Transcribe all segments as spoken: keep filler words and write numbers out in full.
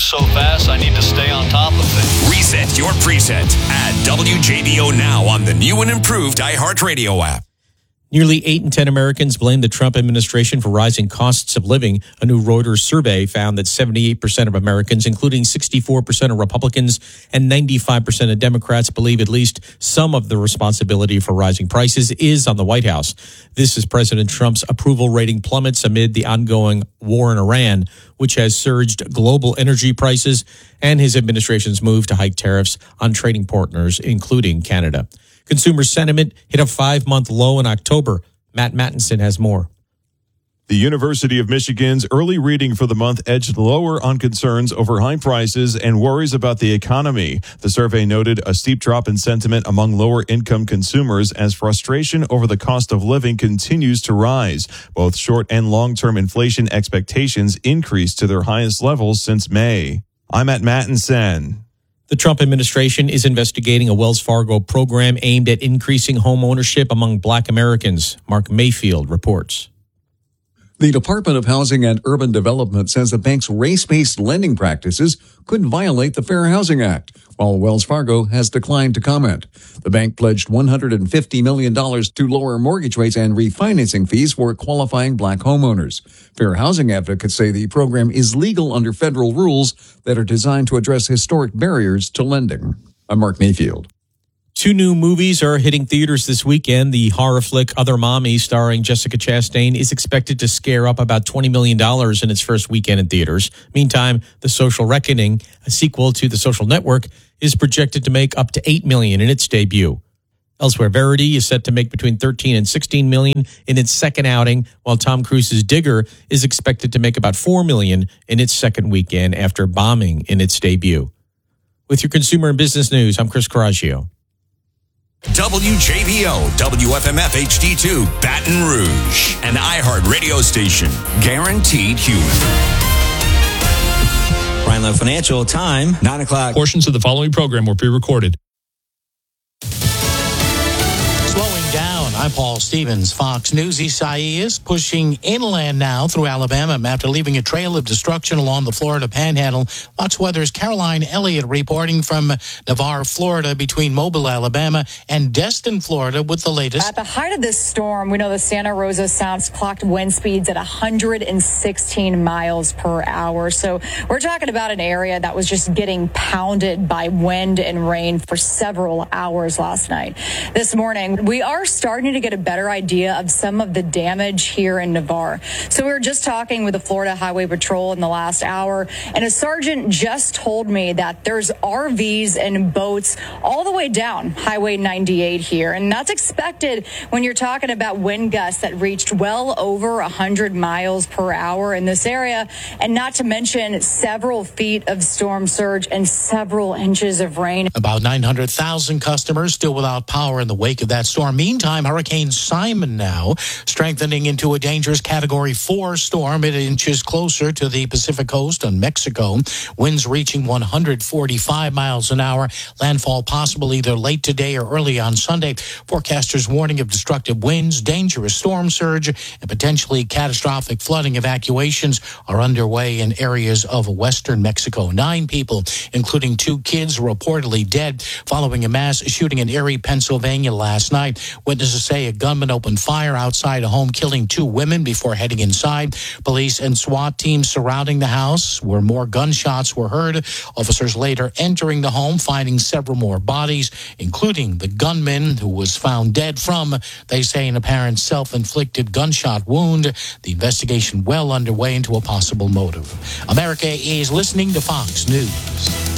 so fast, I need to stay on top of things. Reset your preset. Add W J B O now on the new and improved iHeartRadio app. Nearly eight in ten Americans blame the Trump administration for rising costs of living. A new Reuters survey found that seventy-eight percent of Americans, including sixty-four percent of Republicans and ninety-five percent of Democrats, believe at least some of the responsibility for rising prices is on the White House. This is President Trump's approval rating plummets amid the ongoing war in Iran, which has surged global energy prices, and his administration's move to hike tariffs on trading partners, including Canada. Consumer sentiment hit a five-month low in October. Matt Mattinson has more. The University of Michigan's early reading for the month edged lower on concerns over high prices and worries about the economy. The survey noted a steep drop in sentiment among lower-income consumers as frustration over the cost of living continues to rise. Both short- and long-term inflation expectations increased to their highest levels since May. I'm Matt Mattinson. The Trump administration is investigating a Wells Fargo program aimed at increasing home ownership among Black Americans. Mark Mayfield reports. The Department of Housing and Urban Development says the bank's race-based lending practices could violate the Fair Housing Act, while Wells Fargo has declined to comment. The bank pledged one hundred fifty million dollars to lower mortgage rates and refinancing fees for qualifying Black homeowners. Fair housing advocates say the program is legal under federal rules that are designed to address historic barriers to lending. I'm Mark Mayfield. Two new movies are hitting theaters this weekend. The horror flick Other Mommy, starring Jessica Chastain, is expected to scare up about twenty million dollars in its first weekend in theaters. Meantime, The Social Reckoning, a sequel to The Social Network, is projected to make up to eight million dollars in its debut. Elsewhere, Verity is set to make between thirteen and sixteen million dollars in its second outing, while Tom Cruise's Digger is expected to make about four million dollars in its second weekend after bombing in its debut. With your consumer and business news, I'm Chris Coraggio. W J B O, W F M F H D two, Baton Rouge, an iHeart radio station, guaranteed human. Rhineland Financial, time, nine o'clock. Portions of the following program were pre-recorded. Slowing down, I'm Paul Stevens, Fox News. Isaias pushing inland now through Alabama after leaving a trail of destruction along the Florida Panhandle. Fox Weather's Caroline Elliott reporting from Navarre, Florida, between Mobile, Alabama, and Destin, Florida, with the latest. At the height of this storm, we know the Santa Rosa Sound clocked wind speeds at one hundred sixteen miles per hour. So we're talking about an area that was just getting pounded by wind and rain for several hours last night. This morning, we are starting to get a better idea of some of the damage here in Navarre. So we were just talking with the Florida Highway Patrol in the last hour, and a sergeant just told me that there's R Vs and boats all the way down Highway ninety-eight here. And that's expected when you're talking about wind gusts that reached well over one hundred miles per hour in this area, and not to mention several feet of storm surge and several inches of rain. About nine hundred thousand customers still without power in the wake of that storm. Meantime, Hurricane Simon now strengthening into a dangerous Category four storm. It inches closer to the Pacific coast on Mexico. Winds reaching one hundred forty-five miles an hour. Landfall possible either late today or early on Sunday. Forecasters warning of destructive winds, dangerous storm surge, and potentially catastrophic flooding. Evacuations are underway in areas of western Mexico. Nine people, including two kids, reportedly dead following a mass shooting in Erie, Pennsylvania last night. Witnesses say a gunman opened fire outside a home, killing two women before heading inside. Police and SWAT teams surrounding the house where more gunshots were heard. Officers later entering the home, finding several more bodies, including the gunman who was found dead from, they say, an apparent self-inflicted gunshot wound. The investigation well underway into a possible motive. America is listening to Fox News.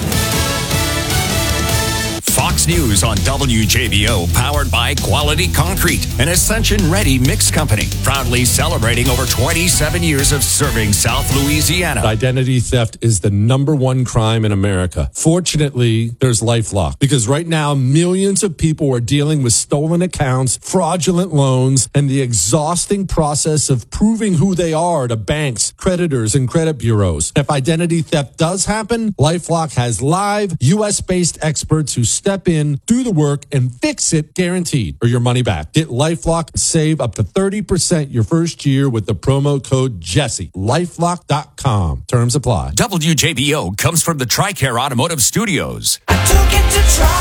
Fox News on W J B O, powered by Quality Concrete, an Ascension-ready mix company, proudly celebrating over twenty-seven years of serving South Louisiana. Identity theft is the number one crime in America. Fortunately, there's LifeLock, because right now, millions of people are dealing with stolen accounts, fraudulent loans, and the exhausting process of proving who they are to banks, creditors, and credit bureaus. If identity theft does happen, LifeLock has live, U S-based experts who step in in, do the work, and fix it guaranteed or your money back. Get LifeLock and save up to thirty percent your first year with the promo code Jesse. LifeLock dot com. Terms apply. W J B O comes from the TRICARE Automotive Studios. I took it to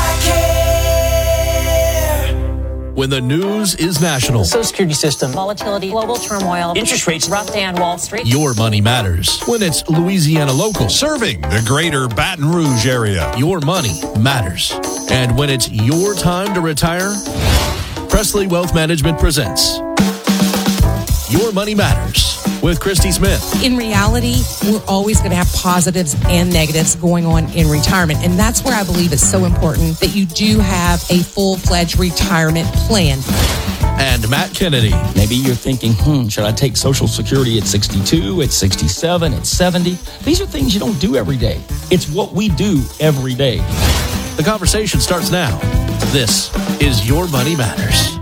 TRICARE. When the news is national, Social Security system, volatility, global turmoil, interest rates, rough day on Wall Street. Your money matters. When it's Louisiana local, serving the greater Baton Rouge area, your money matters. And when it's your time to retire, Presley Wealth Management presents Your Money Matters with Christy Smith. In reality, we're always going to have positives and negatives going on in retirement. And that's where I believe it's so important that you do have a full-fledged retirement plan. And Matt Kennedy. Maybe you're thinking, hmm, should I take Social Security at sixty-two, at sixty-seven, at seventy? These are things you don't do every day. It's what we do every day. The conversation starts now. This is Your Money Matters.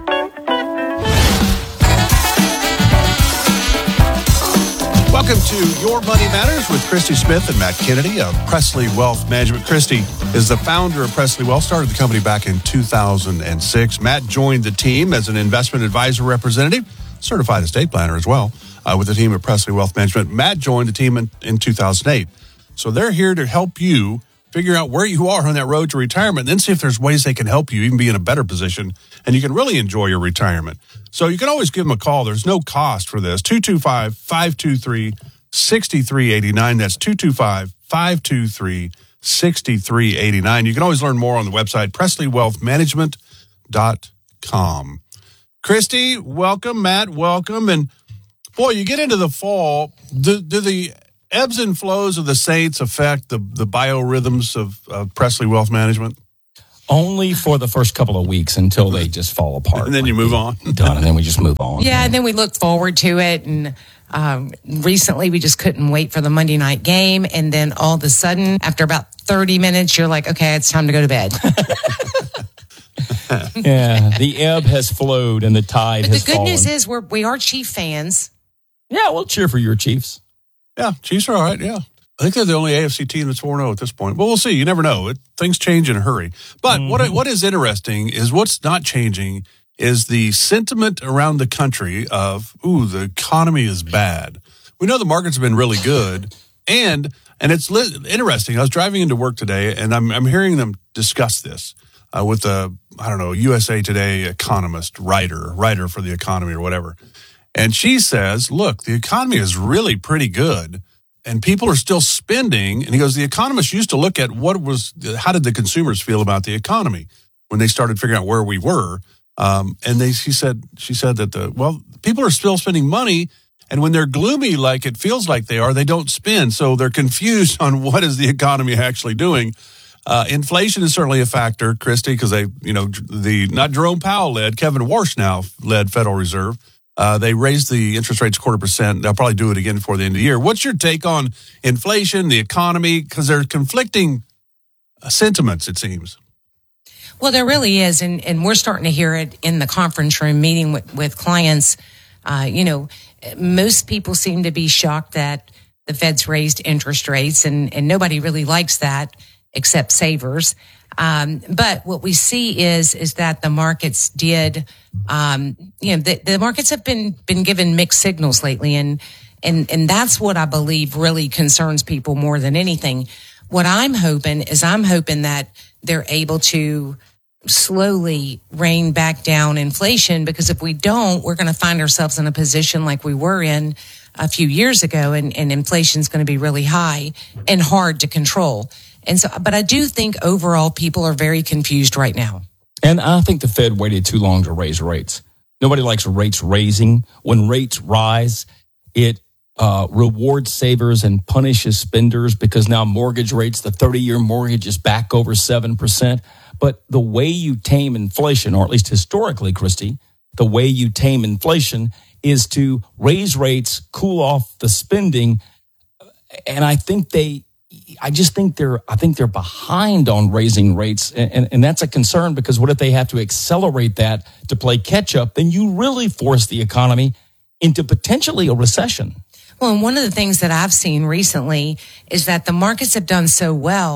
Welcome to Your Money Matters with Christy Smith and Matt Kennedy of Presley Wealth Management. Christy is the founder of Presley Wealth, started the company back in two thousand six. Matt joined the team as an investment advisor representative, certified estate planner as well, uh, with the team at Presley Wealth Management. Matt joined the team in, in two thousand eight. So they're here to help you figure out where you are on that road to retirement, and then see if there's ways they can help you even be in a better position, and you can really enjoy your retirement. So you can always give them a call. There's no cost for this. two two five, five two three, six three eight nine. That's two two five, five two three, six three eight nine. You can always learn more on the website, presley wealth management dot com. Christy, welcome. Matt, welcome. And boy, you get into the fall. Do, do the ebbs and flows of the Saints affect the, the biorhythms of uh, Presley Wealth Management? Only for the first couple of weeks until they just fall apart. And then you move on. Done, and then we just move on. Yeah, and then we look forward to it. And um, recently we just couldn't wait for the Monday night game. And then all of a sudden, after about thirty minutes, you're like, okay, it's time to go to bed. Yeah, the ebb has flowed and the tide but has the good fallen. news is we're, we are Chief fans. Yeah, we'll cheer for your Chiefs. Yeah, Chiefs are all right, yeah. I think they're the only A F C team that's four and oh at this point. But we'll see. You never know. It, things change in a hurry. But mm-hmm. what what is interesting is what's not changing is the sentiment around the country of, ooh, the economy is bad. We know the markets have been really good. And and it's li- interesting. I was driving into work today, and I'm, I'm hearing them discuss this uh, with a, I don't know, U S A Today economist, writer, writer for the economy or whatever. And she says, look, the economy is really pretty good. And people are still spending. And he goes, the economists used to look at what was, how did the consumers feel about the economy when they started figuring out where we were. Um, and they, she said, she said that the, well, people are still spending money. And when they're gloomy, like it feels like they are, they don't spend. So they're confused on what is the economy actually doing. Uh, inflation is certainly a factor, Christy, because they, you know, the, not Jerome Powell led, Kevin Warsh now led Federal Reserve. Uh, they raised the interest rates a quarter percent. They'll probably do it again before the end of the year. What's your take on inflation, the economy? Because there are conflicting sentiments, it seems. Well, there really is. And, and we're starting to hear it in the conference room meeting with, with clients. Uh, you know, most people seem to be shocked that the Fed's raised interest rates, and, and nobody really likes that except savers. Um, but what we see is, is that the markets did, um, you know, the, the markets have been, been given mixed signals lately. And, and, and that's what I believe really concerns people more than anything. What I'm hoping is I'm hoping that they're able to slowly rein back down inflation, because if we don't, we're going to find ourselves in a position like we were in a few years ago, and, and inflation is going to be really high and hard to control. And so, but I do think overall people are very confused right now. And I think the Fed waited too long to raise rates. Nobody likes rates raising. When rates rise, it uh, rewards savers and punishes spenders, because now mortgage rates, the thirty-year mortgage is back over seven percent. But the way you tame inflation, or at least historically, Christy, the way you tame inflation is to raise rates, cool off the spending. And I think they... I just think they're, I think they're behind on raising rates. And, and, and that's a concern, because what if they have to accelerate that to play catch up? Then you really force the economy into potentially a recession. Well, and one of the things that I've seen recently is that the markets have done so well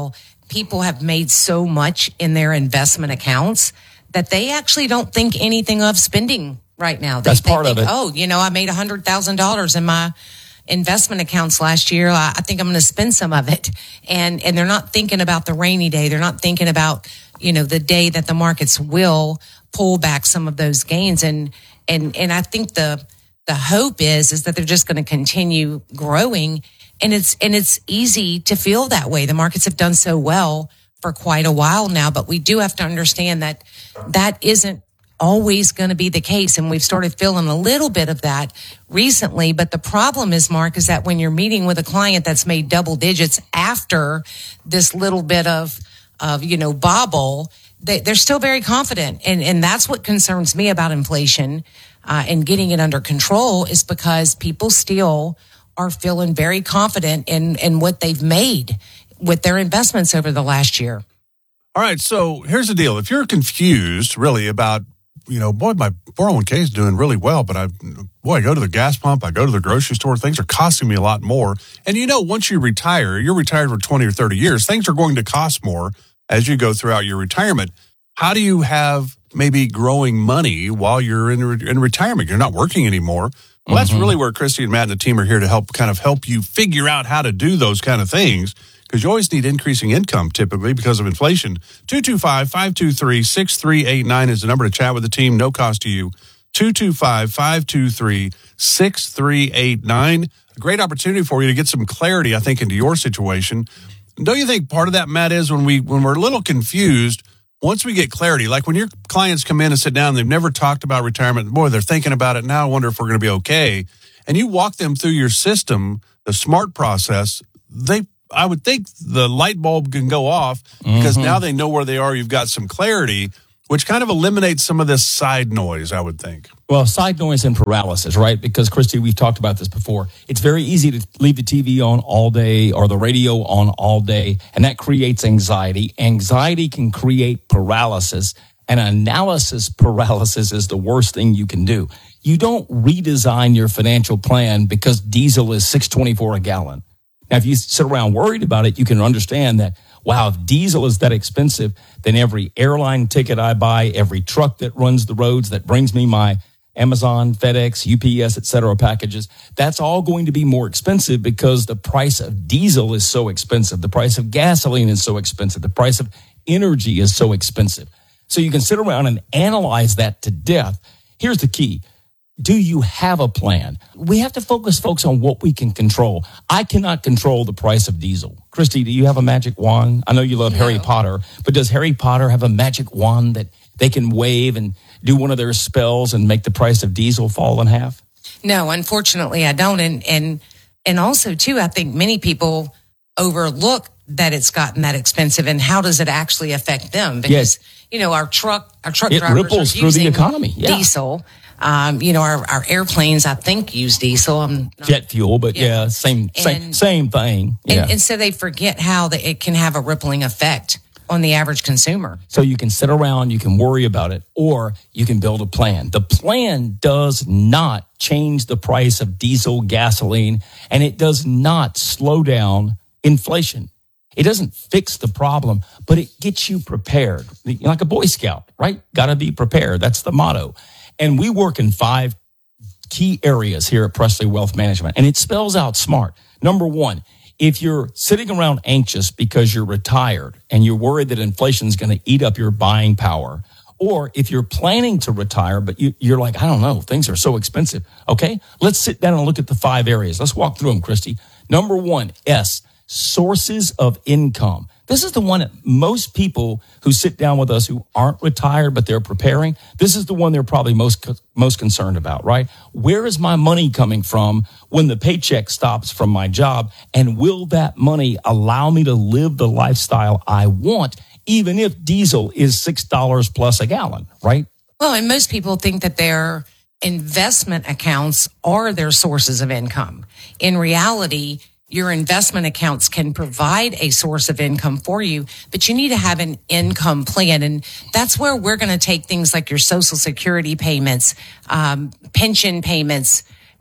people have made so much in their investment accounts that they actually don't think anything of spending right now. They, That's they part think, of it. Oh, you know, I made one hundred thousand dollars in my investment accounts last year. I, I think I'm going to spend some of it. And, and they're not thinking about the rainy day. They're not thinking about, you know, the day that the markets will pull back some of those gains. And, and, and I think the, the hope is, is that they're just going to continue growing. And it's, and it's easy to feel that way. The markets have done so well for quite a while now, but we do have to understand that that isn't always going to be the case. And we've started feeling a little bit of that recently. But the problem is, Mark, is that when you're meeting with a client that's made double digits after this little bit of, of, you know, bobble, they, they're still very confident. And, and that's what concerns me about inflation, uh, and getting it under control, is because people still are feeling very confident in, in what they've made with their investments over the last year. All right. So here's the deal. If you're confused really about, you know, boy, my four oh one k is doing really well, but I, boy, I go to the gas pump, I go to the grocery store, things are costing me a lot more. And you know, once you retire, you're retired for twenty or thirty years, things are going to cost more as you go throughout your retirement. How do you have maybe growing money while you're in, in retirement? You're not working anymore. Well, that's mm-hmm. really where Christy and Matt and the team are here to help kind of help you figure out how to do those kind of things, because you always need increasing income typically because of inflation. two two five, five two three, six three eight nine is the number to chat with the team. No cost to you. two two five, five two three, six three eight nine. A great opportunity for you to get some clarity, I think, into your situation. Don't you think part of that, Matt, is when, we, when we're a little confused, once we get clarity, like when your clients come in and sit down, they've never talked about retirement. Boy, they're thinking about it now. I wonder if we're going to be okay. And you walk them through your system, the SMART process, they I would think the light bulb can go off because mm-hmm. now they know where they are. You've got some clarity, which kind of eliminates some of this side noise, I would think. Well, side noise and paralysis, right? Because, Christy, we've talked about this before. It's very easy to leave the T V on all day or the radio on all day, and that creates anxiety. Anxiety can create paralysis, and analysis paralysis is the worst thing you can do. You don't redesign your financial plan because diesel is six twenty-four a gallon. Now, if you sit around worried about it, you can understand that, wow, if diesel is that expensive, then every airline ticket I buy, every truck that runs the roads that brings me my Amazon, FedEx, U P S, et cetera packages, that's all going to be more expensive because the price of diesel is so expensive. The price of gasoline is so expensive. The price of energy is so expensive. So you can sit around and analyze that to death. Here's the key. Do you have a plan? We have to focus, folks, on what we can control. I cannot control the price of diesel. Christy, do you have a magic wand? I know you love no. Harry Potter, but does Harry Potter have a magic wand that they can wave and do one of their spells and make the price of diesel fall in half? No, unfortunately, I don't. And and and also, too, I think many people overlook that it's gotten that expensive and how does it actually affect them? Because, yes. you know, our truck, our truck it drivers ripples are through using the economy. Yeah. diesel. Um, you know, our, our airplanes, I think, use diesel. I'm not, Jet fuel, but yeah, yeah same, same, and, same thing. Yeah. And, and so they forget how the, it can have a rippling effect on the average consumer. So you can sit around, you can worry about it, or you can build a plan. The plan does not change the price of diesel, gasoline, and it does not slow down inflation. It doesn't fix the problem, but it gets you prepared. Like a Boy Scout, right? Got to be prepared. That's the motto. And we work in five key areas here at Presley Wealth Management, and it spells out SMART. Number one, if you're sitting around anxious because you're retired and you're worried that inflation is going to eat up your buying power, or if you're planning to retire, but you, you're like, I don't know, things are so expensive. Okay, let's sit down and look at the five areas. Let's walk through them, Christy. Number one, S, sources of income. This is the one that most people who sit down with us who aren't retired, but they're preparing, this is the one they're probably most most concerned about, right? Where is my money coming from when the paycheck stops from my job? And will that money allow me to live the lifestyle I want, even if diesel is six dollars plus a gallon, right? Well, and most people think that their investment accounts are their sources of income. In reality, your investment accounts can provide a source of income for you, but you need to have an income plan. And that's where we're going to take things like your Social Security payments, um, pension payments,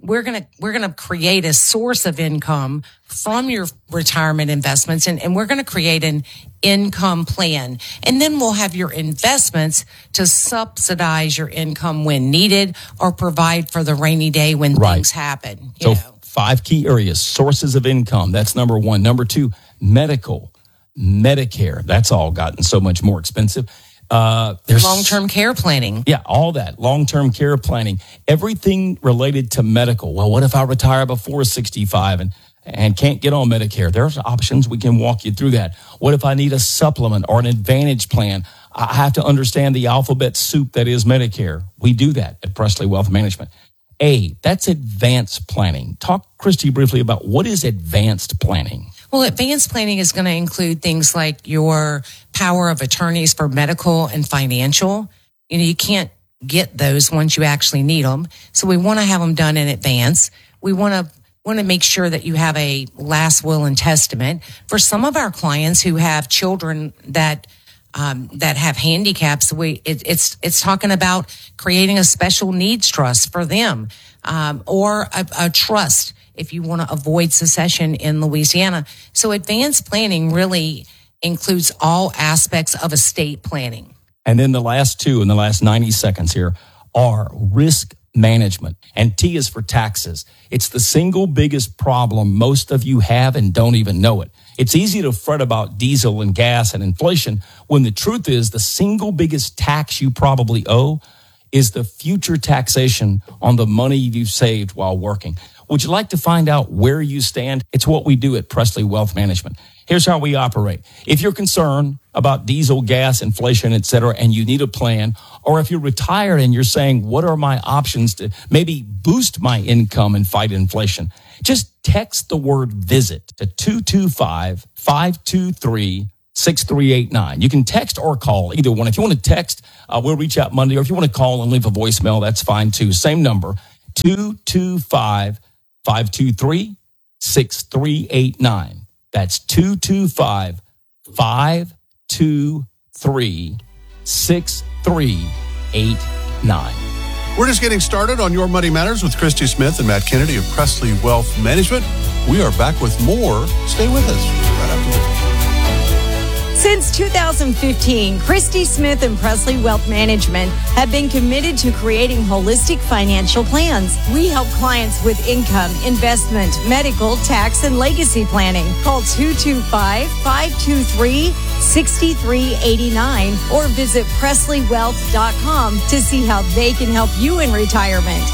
we're going to, we're going to create a source of income from your retirement investments, and, and we're going to create an income plan. And then we'll have your investments to subsidize your income when needed or provide for the rainy day when Right. things happen. You So know. five key areas, sources of income. That's number one. Number two, medical, Medicare. That's all gotten so much more expensive. Uh, there's Long-term care planning. Yeah, all that. Long-term care planning. Everything related to medical. Well, what if I retire before sixty-five and, and can't get on Medicare? There's options. We can walk you through that. What if I need a supplement or an advantage plan? I have to understand the alphabet soup that is Medicare. We do that at Presley Wealth Management. A, that's advanced planning. Talk, Christy, briefly about what is advanced planning. Well, advanced planning is going to include things like your power of attorneys for medical and financial. You know, you can't get those once you actually need them. So we want to have them done in advance. We want to want to make sure that you have a last will and testament. For some of our clients who have children that um, that have handicaps, we it, it's it's talking about creating a special needs trust for them, um, or a, a trust if you want to avoid secession in Louisiana. So advanced planning really includes all aspects of estate planning. And then the last two in the last ninety seconds here are risk management. And T is for taxes. It's the single biggest problem most of you have and don't even know it. It's easy to fret about diesel and gas and inflation when the truth is the single biggest tax you probably owe is the future taxation on the money you've saved while working. Would you like to find out where you stand? It's what we do at Presley Wealth Management. Here's how we operate. If you're concerned about diesel, gas, inflation, et cetera, and you need a plan, or if you're retired and you're saying, what are my options to maybe boost my income and fight inflation? Just text the word VISIT to two two five, five two three, six three eight nine. You can text or call, either one. If you want to text, uh, we'll reach out Monday, or if you want to call and leave a voicemail, that's fine too. Same number, two two five, five two three, six three eight nine. That's two two five, five two three, six three eight nine. We're just getting started on Your Money Matters with Christy Smith and Matt Kennedy of Presley Wealth Management. We are back with more. Stay with us right after this. Since two thousand fifteen, Christy Smith and Presley Wealth Management have been committed to creating holistic financial plans. We help clients with income, investment, medical, tax, and legacy planning. Call two two five, five two three, six three eight nine or visit presley wealth dot com to see how they can help you in retirement.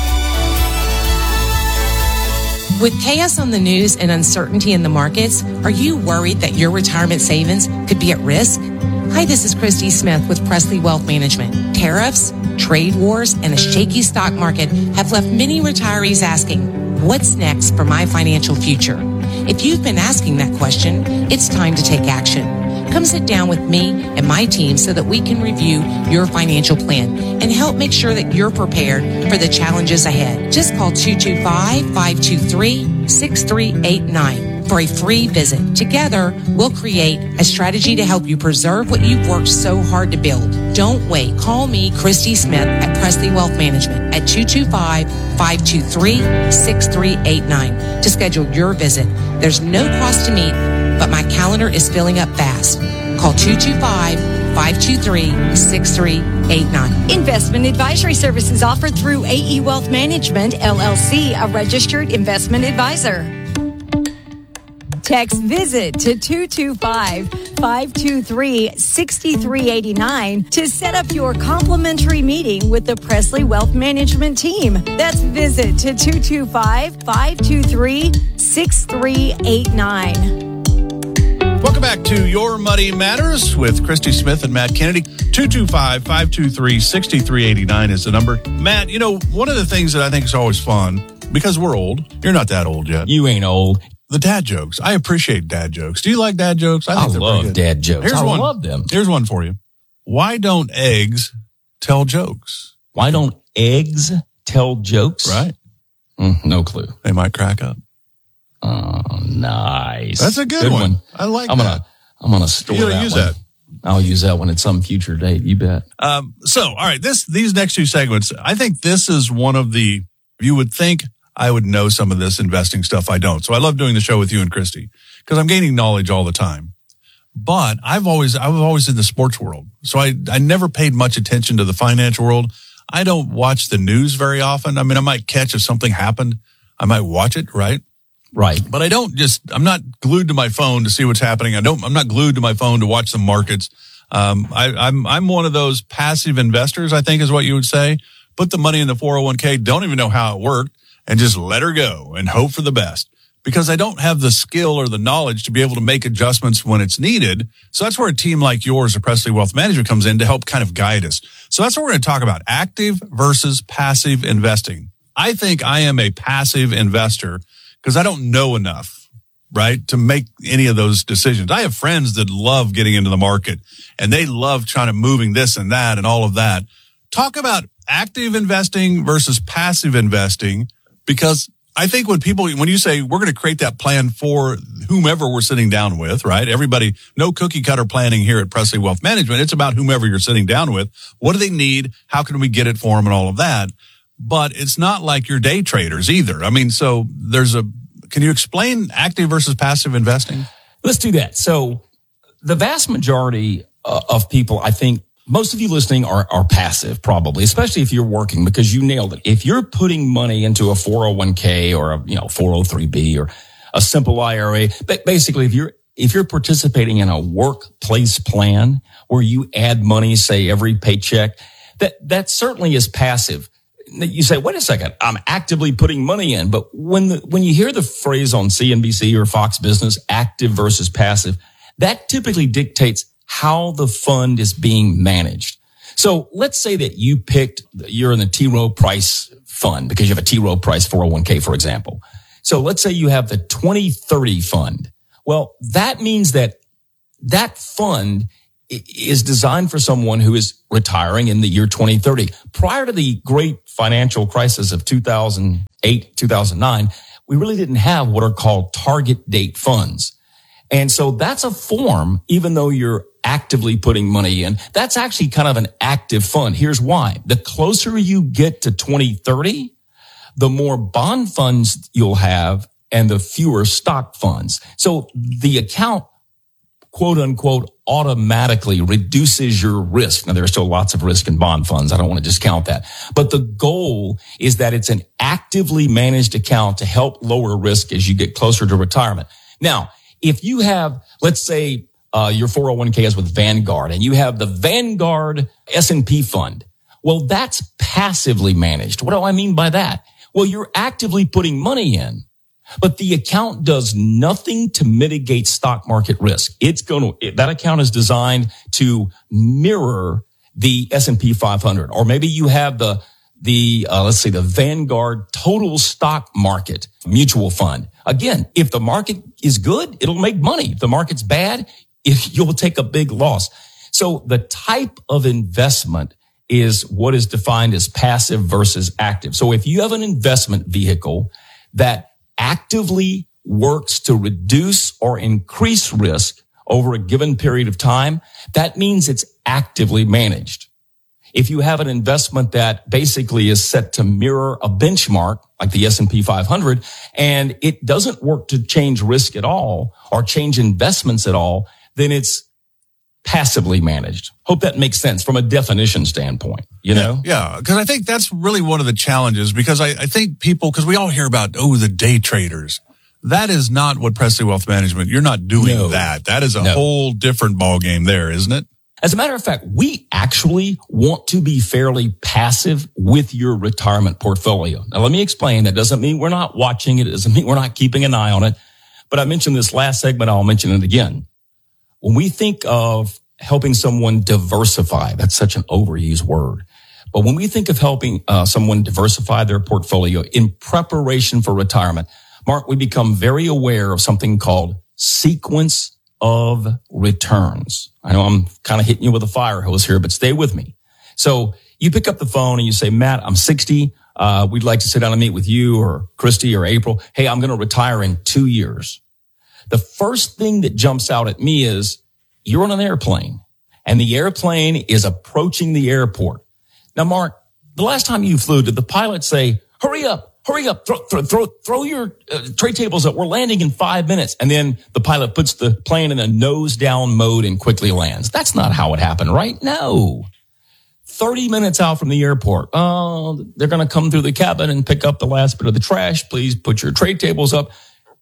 With chaos on the news and uncertainty in the markets, are you worried that your retirement savings could be at risk? Hi, this is Christy Smith with Presley Wealth Management. Tariffs, trade wars, and a shaky stock market have left many retirees asking, what's next for my financial future? If you've been asking that question, it's time to take action. Come sit down with me and my team so that we can review your financial plan and help make sure that you're prepared for the challenges ahead. Just call two two five, five two three, six three eight nine for a free visit. Together, we'll create a strategy to help you preserve what you've worked so hard to build. Don't wait. Call me, Christy Smith, at Presley Wealth Management at two two five, five two three, six three eight nine to schedule your visit. There's no cost to meet, but my calendar is filling up fast. Call two two five, five two three, six three eight nine. Investment advisory services offered through A E Wealth Management, L L C, a registered investment advisor. Text VISIT to two two five, five two three, six three eight nine to set up your complimentary meeting with the Presley Wealth Management team. That's VISIT to two two five, five two three, six three eight nine. Welcome back to Your Money Matters with Christy Smith and Matt Kennedy. two two five, five two three, six three eight nine is the number. Matt, you know, one of the things that I think is always fun, because we're old. You're not that old yet. You ain't old. The dad jokes. I appreciate dad jokes. Do you like dad jokes? I, think I love dad jokes. Here's I one. love them. Here's one for you. Why don't eggs tell jokes? Why don't eggs tell jokes? Right. Mm, no clue. They might crack up. Oh, nice. That's a good, good one. one. I like I'm that. Gonna, I'm going to store You're that gonna use one. that. I'll use that one at some future date. You bet. Um, so, all right, this these next two segments, I think this is one of the, you would think I would know some of this investing stuff. I don't. So I love doing the show with you and Christy because I'm gaining knowledge all the time. But I've always, I was always in the sports world. So I, I never paid much attention to the financial world. I don't watch the news very often. I mean, I might catch if something happened. I might watch it, right? Right. But I don't just, I'm not glued to my phone to see what's happening. I don't, I'm not glued to my phone to watch the markets. Um, I, I'm, I'm one of those passive investors, I think is what you would say. Put the money in the four oh one k, don't even know how it worked, and just let her go and hope for the best. Because I don't have the skill or the knowledge to be able to make adjustments when it's needed. So that's where a team like yours or Presley Wealth Management comes in to help kind of guide us. So that's what we're going to talk about, active versus passive investing. I think I am a passive investor because I don't know enough, right, to make any of those decisions. I have friends that love getting into the market and they love trying to moving this and that and all of that. Talk about active investing versus passive investing, because I think when people, when you say we're going to create that plan for whomever we're sitting down with, right? Everybody, no cookie cutter planning here at Presley Wealth Management. It's about whomever you're sitting down with. What do they need? How can we get it for them and all of that? But it's not like you're day traders either. I mean, so there's a, can you explain active versus passive investing? Let's do that. So the vast majority uh, of people, I think, most of you listening are, are passive, probably, especially if you're working, because you nailed it. If you're putting money into a four oh one k or a, you know, four oh three b or a simple I R A, but basically if you're, if you're participating in a workplace plan where you add money, say every paycheck, that, that certainly is passive. You say, wait a second, I'm actively putting money in. But when the, when you hear the phrase on C N B C or Fox Business, active versus passive, that typically dictates how the fund is being managed. So let's say that you picked, you're in the T. Rowe Price fund because you have a T. Rowe Price four oh one k, for example. So let's say you have the twenty thirty fund. Well, that means that that fund is designed for someone who is retiring in the year twenty thirty. Prior to the great financial crisis of two thousand eight, two thousand nine, we really didn't have what are called target date funds. And so that's a form, even though you're actively putting money in, that's actually kind of an active fund. Here's why. The closer you get to twenty thirty, the more bond funds you'll have and the fewer stock funds. So the account, quote unquote, automatically reduces your risk. Now, there's still lots of risk in bond funds. I don't want to discount that. But the goal is that it's an actively managed account to help lower risk as you get closer to retirement. Now, if you have, let's say, uh, your four oh one k is with Vanguard and you have the Vanguard S and P fund, well, that's passively managed. What do I mean by that? Well, you're actively putting money in, but the account does nothing to mitigate stock market risk. It's going to, that account is designed to mirror the S and P five hundred, or maybe you have the, the, uh, let's say the Vanguard Total Stock Market Mutual Fund. Again, if the market is good, it'll make money. If the market's bad, if you'll take a big loss. So the type of investment is what is defined as passive versus active. So if you have an investment vehicle that actively works to reduce or increase risk over a given period of time, that means it's actively managed. If you have an investment that basically is set to mirror a benchmark like the S and P five hundred, and it doesn't work to change risk at all or change investments at all, then it's passively managed. Hope that makes sense from a definition standpoint, you know? Yeah, because I think that's really one of the challenges, because I, I think people, because we all hear about, oh, the day traders. That is not what Presley Wealth Management, you're not doing No. that. That is a No. whole different ballgame there, isn't it? As a matter of fact, we actually want to be fairly passive with your retirement portfolio. Now, let me explain. That doesn't mean we're not watching it. It doesn't mean we're not keeping an eye on it. But I mentioned this last segment. I'll mention it again. When we think of helping someone diversify, that's such an overused word. But when we think of helping uh, someone diversify their portfolio in preparation for retirement, Mark, we become very aware of something called sequence of returns. I know I'm kind of hitting you with a fire hose here, but stay with me. So you pick up the phone and you say, Matt, I'm sixty. Uh, we'd like to sit down and meet with you or Christy or April. Hey, I'm going to retire in two years. The first thing that jumps out at me is you're on an airplane and the airplane is approaching the airport. Now, Mark, the last time you flew, did the pilot say, hurry up, hurry up, throw, throw, throw, throw your uh, tray tables up. We're landing in five minutes. And then the pilot puts the plane in a nose down mode and quickly lands. That's not how it happened, right? No. thirty minutes out from the airport. Oh, they're going to come through the cabin and pick up the last bit of the trash. Please put your tray tables up.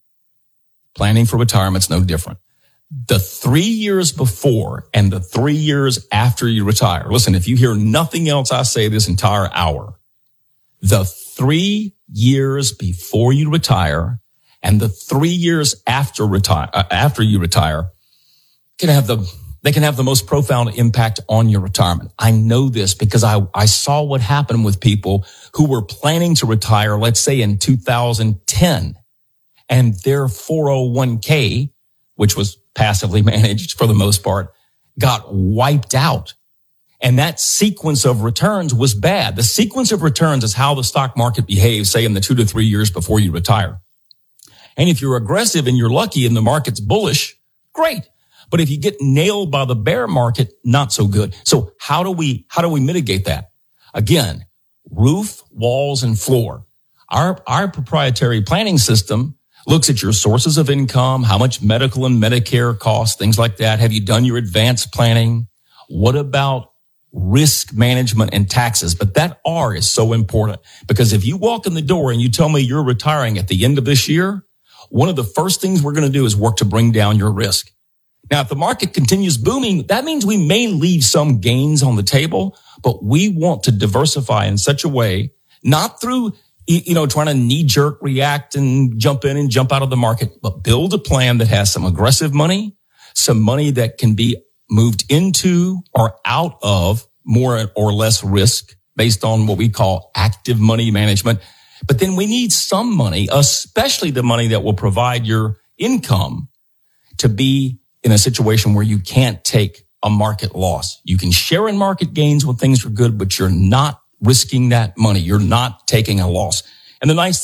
Planning for retirement's no different. The three years before and the three years after you retire. Listen, if you hear nothing else I say this entire hour, the three years before you retire and the three years after retire, uh, after you retire can have the, they can have the most profound impact on your retirement. I know this because I, I saw what happened with people who were planning to retire, let's say in two thousand ten, and their four oh one k, which was passively managed for the most part, got wiped out. And that sequence of returns was bad. The sequence of returns is how the stock market behaves, say in the two to three years before you retire. And if you're aggressive and you're lucky and the market's bullish, great. But if you get nailed by the bear market, not so good. So how do we, how do we mitigate that? Again, roof, walls, and floor. Our, our proprietary planning system looks at your sources of income, how much medical and Medicare costs, things like that. Have you done your advanced planning? What about risk management and taxes? But that R is so important because if you walk in the door and you tell me you're retiring at the end of this year, one of the first things we're going to do is work to bring down your risk. Now, if the market continues booming, that means we may leave some gains on the table, but we want to diversify in such a way, not through you know, trying to knee-jerk react and jump in and jump out of the market, but build a plan that has some aggressive money, some money that can be moved into or out of more or less risk based on what we call active money management. But then we need some money, especially the money that will provide your income, to be in a situation where you can't take a market loss. You can share in market gains when things are good, but you're not risking that money. You're not taking a loss. And the nice